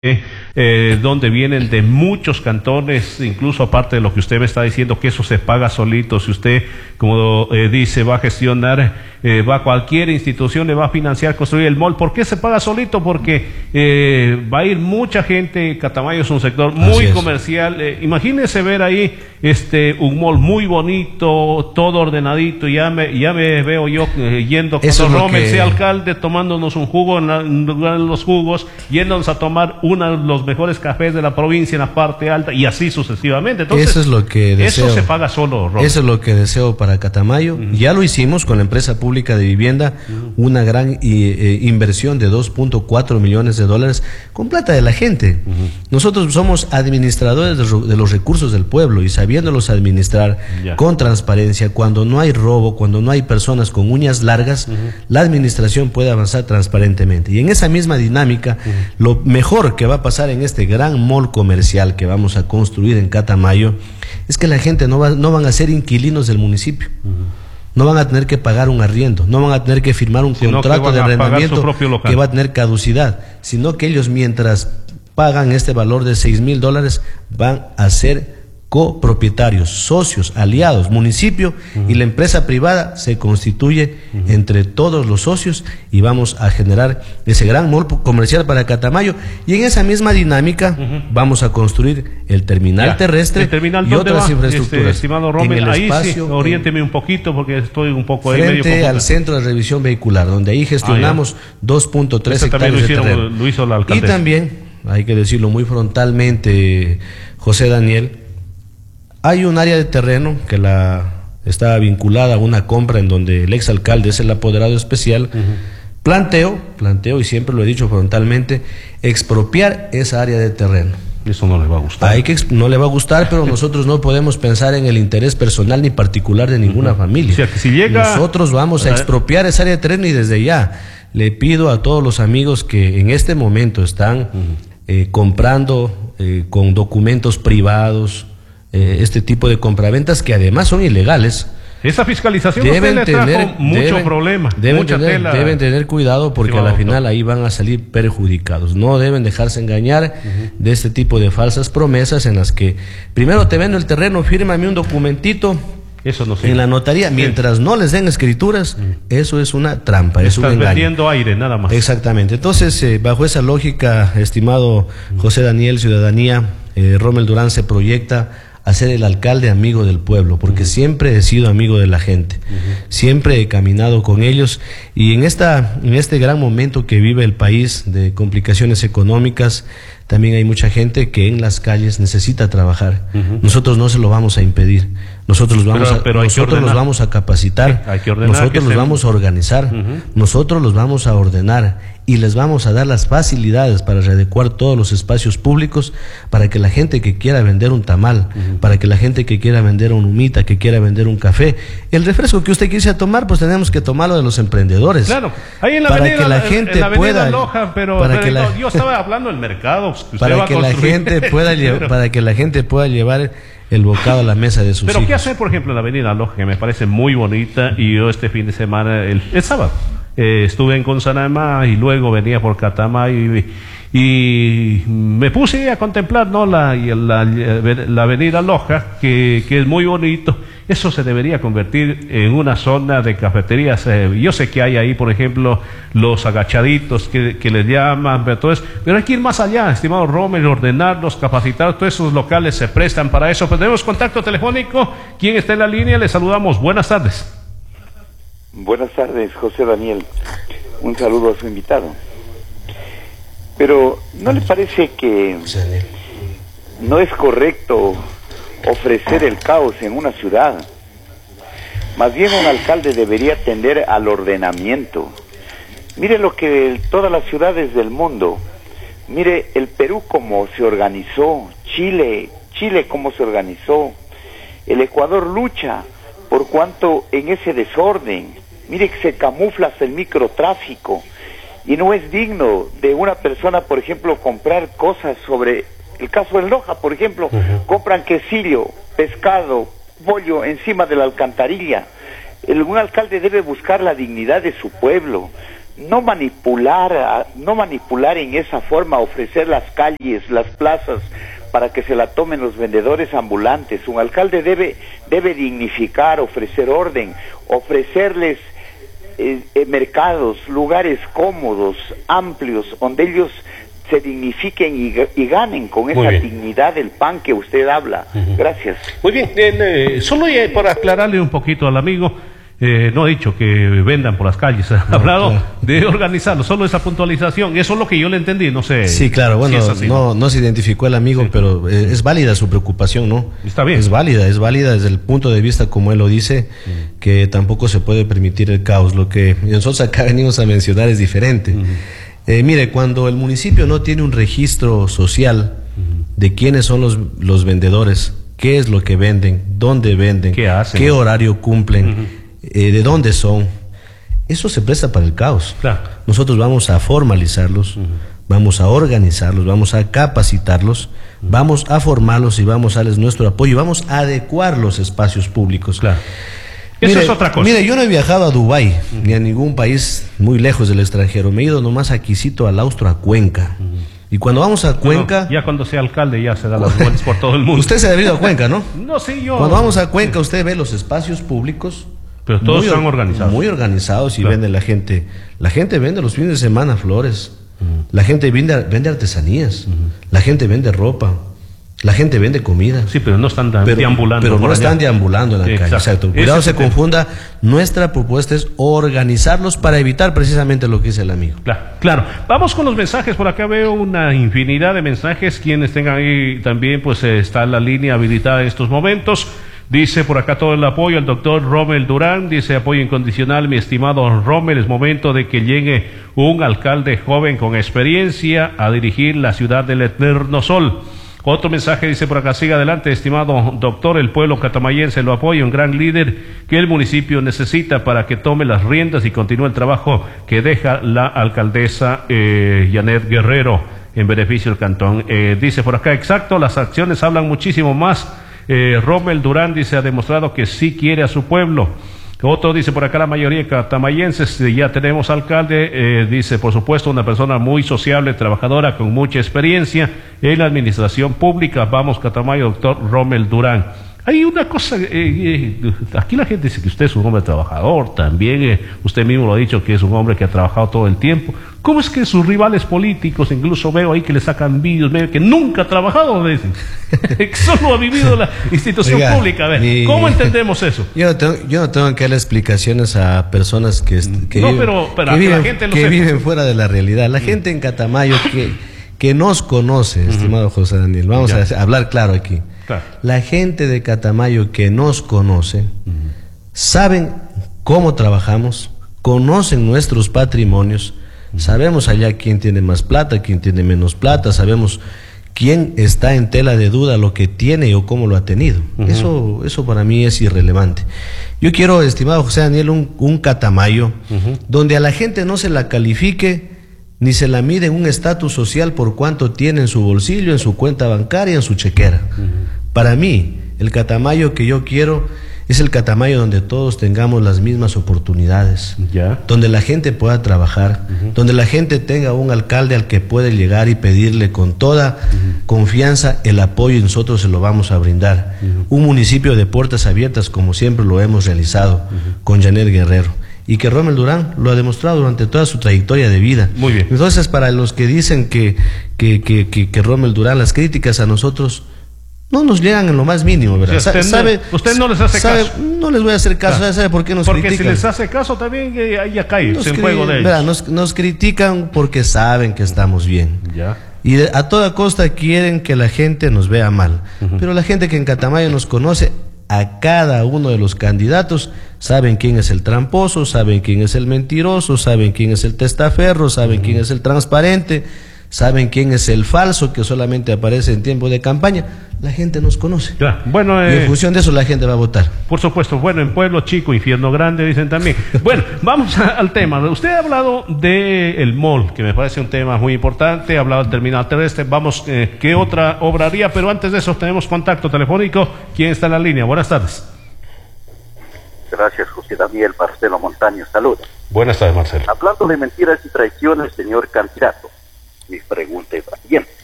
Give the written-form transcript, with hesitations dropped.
donde vienen de muchos cantones, incluso aparte de lo que usted me está diciendo, que eso se paga solito. Si usted, como dice, va a gestionar, va a cualquier institución, le va a financiar construir el mall. ¿Por qué se paga solito? Porque va a ir mucha gente. Catamayo es un sector muy comercial. Imagínese ver ahí un mall muy bonito, todo ordenadito. Ya me veo yo yendo con don Rommel, sea alcalde, tomándonos un jugo en los jugos, yéndonos a tomar uno de los mejores cafés de la provincia en la parte alta, y así sucesivamente. Entonces, eso es lo que deseo. Eso se paga solo, Rommel. Eso es lo que deseo para Catamayo. Ya lo hicimos con la empresa pública de vivienda, una gran inversión de $2.4 millones con plata de la gente. Nosotros somos administradores de los recursos del pueblo, y sabiéndolos administrar con transparencia, cuando no hay robo, cuando no hay personas con uñas largas, la administración puede avanzar transparentemente. Y en esa misma dinámica, lo mejor que va a pasar en este gran mall comercial que vamos a construir en Catamayo es que la gente no van a ser inquilinos del municipio. No van a tener que pagar un arriendo, no van a tener que firmar un contrato de arrendamiento que va a tener caducidad, sino que ellos, mientras pagan este valor de $6,000, van a ser copropietarios, socios, aliados. Municipio y la empresa privada se constituye entre todos los socios, y vamos a generar ese gran mall comercial para Catamayo. Y en esa misma dinámica vamos a construir el terminal terrestre y otras infraestructuras. Estimado Rommel, ahí espacio, sí, oriénteme un poquito, porque estoy un poco ahí frente medio al centro de revisión vehicular, donde ahí gestionamos 2.3 hectáreas de terreno. Lo hizo la alcaldesa. Y también, hay que decirlo muy frontalmente, José Daniel, hay un área de terreno que está vinculada a una compra en donde el exalcalde es el apoderado especial. Planteo, y siempre lo he dicho frontalmente, expropiar esa área de terreno. Eso no le va a gustar. No le va a gustar, pero nosotros no podemos pensar en el interés personal ni particular de ninguna familia. O sea, que si llega... Nosotros vamos a expropiar esa área de terreno, y desde ya le pido a todos los amigos que en este momento están comprando con documentos privados, este tipo de compraventas que además son ilegales. Esa fiscalización deben tener mucho problema, deben tener cuidado, porque a la final ahí van a salir perjudicados. No deben dejarse engañar de este tipo de falsas promesas en las que primero te vendo el terreno, fírmame un documentito. Eso no sirve. En la notaría, mientras no les den escrituras, eso es una trampa, es un engaño. Estás vendiendo aire, nada más. Exactamente. Entonces, bajo esa lógica, estimado José Daniel, ciudadanía, Rommel Durán se proyecta a ser el alcalde amigo del pueblo, porque siempre he sido amigo de la gente, siempre he caminado con ellos, y en este gran momento que vive el país de complicaciones económicas, también hay mucha gente que en las calles necesita trabajar. Nosotros no se lo vamos a impedir. Nosotros los vamos a capacitar. Nosotros los vamos a organizar. Nosotros los vamos a ordenar, y les vamos a dar las facilidades para readecuar todos los espacios públicos, para que la gente que quiera vender un tamal, para que la gente que quiera vender una humita, que quiera vender un café, el refresco que usted quisiera tomar, pues tenemos que tomarlo de los emprendedores. Claro, ahí en la para avenida, que la gente en la avenida pueda, Loja, yo estaba hablando del mercado. Para que la gente pueda llevar el bocado a la mesa de sus hijos. Pero ¿qué hacer, por ejemplo, en la avenida Loja, que me parece muy bonita? Y yo este fin de semana, el sábado, estuve en Consanama y luego venía por Catamayo, y me puse a contemplar, ¿no?, la avenida Loja, que es muy bonito. Eso se debería convertir en una zona de cafeterías. Yo sé que hay ahí, por ejemplo, los agachaditos que les llaman, pero hay que ir más allá, estimado Rommel, ordenarlos, capacitar. Todos esos locales se prestan para eso. Pues tenemos contacto telefónico. ¿Quién está en la línea? Le saludamos. Buenas tardes. Buenas tardes, José Daniel. Un saludo a su invitado. Pero ¿no le parece que no es correcto ofrecer el caos en una ciudad? Más bien un alcalde debería tender al ordenamiento. Mire lo que todas las ciudades del mundo, mire el Perú cómo se organizó, Chile cómo se organizó, el Ecuador lucha por cuanto en ese desorden, mire que se camufla hasta el microtráfico, y no es digno de una persona, por ejemplo, comprar cosas sobre el caso de Loja, por ejemplo, compran quesillo, pescado, pollo encima de la alcantarilla. Un alcalde debe buscar la dignidad de su pueblo, no manipular en esa forma, ofrecer las calles, las plazas, para que se la tomen los vendedores ambulantes. Un alcalde debe dignificar, ofrecer orden, ofrecerles mercados, lugares cómodos, amplios, donde ellos se dignifiquen y ganen con esa dignidad del pan que usted habla. Gracias. Muy bien, solo para aclararle un poquito al amigo, no he dicho que vendan por las calles, ha hablado de organizarlo, solo esa puntualización, eso es lo que yo le entendí, no sé. Sí, claro, bueno, si es así, no se identificó el amigo, pero es válida su preocupación, ¿no? Está bien. Es válida desde el punto de vista, como él lo dice, que tampoco se puede permitir el caos. Lo que nosotros acá venimos a mencionar es diferente. Mire, cuando el municipio no tiene un registro social de quiénes son los vendedores, qué es lo que venden, dónde venden, qué hacen, qué horario cumplen, de dónde son, eso se presta para el caos. Claro. Nosotros vamos a formalizarlos, vamos a organizarlos, vamos a capacitarlos, vamos a formarlos y vamos a darles nuestro apoyo y vamos a adecuar los espacios públicos. Claro. Eso es otra cosa. Mire, yo no he viajado a Dubái ni a ningún país muy lejos del extranjero. Me he ido nomás a Quisito, al Austro, a Cuenca. Y cuando vamos a Cuenca... ya cuando sea alcalde ya se da las vueltas por todo el mundo. Usted se ha ido a Cuenca, ¿no? No, sí, yo... Cuando vamos a Cuenca usted ve los espacios públicos... Pero todos están organizados. Muy organizados y vende la gente. La gente vende los fines de semana flores. La gente vende artesanías. La gente vende ropa. La gente vende comida. Sí, pero no están deambulando. Pero no están deambulando en la calle. Exacto. Cuidado se confunda. Nuestra propuesta es organizarlos para evitar precisamente lo que dice el amigo. Claro. Vamos con los mensajes. Por acá veo una infinidad de mensajes. Quienes tengan ahí también, pues está la línea habilitada en estos momentos. Dice por acá todo el apoyo al doctor Rommel Durán, dice apoyo incondicional, mi estimado Rommel, es momento de que llegue un alcalde joven con experiencia a dirigir la ciudad del eterno sol. Otro mensaje dice por acá, siga adelante, estimado doctor, el pueblo catamayense lo apoya, un gran líder que el municipio necesita para que tome las riendas y continúe el trabajo que deja la alcaldesa Janet Guerrero en beneficio del cantón. Dice por acá, exacto, las acciones hablan muchísimo más. Rommel Durán dice ha demostrado que sí quiere a su pueblo. Otro dice por acá, la mayoría de catamayenses ya tenemos alcalde, dice por supuesto una persona muy sociable, trabajadora, con mucha experiencia en la administración pública. Vamos Catamayo, doctor Rommel Durán. Hay una cosa, aquí la gente dice que usted es un hombre trabajador, también usted mismo lo ha dicho que es un hombre que ha trabajado todo el tiempo. ¿Cómo es que sus rivales políticos, incluso veo ahí que le sacan vídeos, que nunca ha trabajado, dicen, solo ha vivido la institución pública? A ver, ¿cómo entendemos eso? Yo no tengo que darle explicaciones a personas que viven fuera de la realidad. La gente en Catamayo que nos conoce, estimado José Daniel, vamos a hablar claro aquí. Claro. La gente de Catamayo que nos conoce, saben cómo trabajamos, conocen nuestros patrimonios, sabemos allá quién tiene más plata, quién tiene menos plata, sabemos quién está en tela de duda lo que tiene o cómo lo ha tenido. Eso para mí es irrelevante. Yo quiero, estimado José Daniel, un Catamayo donde a la gente no se la califique ni se la mide en un estatus social por cuánto tiene en su bolsillo, en su cuenta bancaria, en su chequera. Para mí, el Catamayo que yo quiero es el Catamayo donde todos tengamos las mismas oportunidades, donde la gente pueda trabajar, donde la gente tenga un alcalde al que puede llegar y pedirle con toda confianza el apoyo y nosotros se lo vamos a brindar. Un municipio de puertas abiertas como siempre lo hemos realizado con Janet Guerrero. Y que Rommel Durán lo ha demostrado durante toda su trayectoria de vida. Muy bien. Entonces, para los que dicen que Rommel Durán, las críticas a nosotros no nos llegan en lo más mínimo, ¿verdad? Usted no les hace caso. No les voy a hacer caso, ¿sabe por qué nos critican? Porque si les hace caso también ya cae el juego de ellos. Nos critican porque saben que estamos bien. Y a toda costa quieren que la gente nos vea mal. Pero la gente que en Catamayo nos conoce, a cada uno de los candidatos, saben quién es el tramposo, saben quién es el mentiroso, saben quién es el testaferro, saben quién es el transparente, saben quién es el falso que solamente aparece en tiempo de campaña. La gente nos conoce. Bueno, y en función de eso la gente va a votar. Por supuesto. Bueno, en pueblo chico, infierno grande, dicen también. Bueno, vamos al tema. Usted ha hablado del mall, que me parece un tema muy importante. Ha hablado del terminal terrestre. Vamos, ¿qué otra obra haría? Pero antes de eso tenemos contacto telefónico. ¿Quién está en la línea? Buenas tardes. Gracias, José Daniel Marcelo Montaño. Saludos. Buenas tardes, Marcelo. Hablando de mentiras y traiciones, señor candidato, mi pregunta es la siguiente.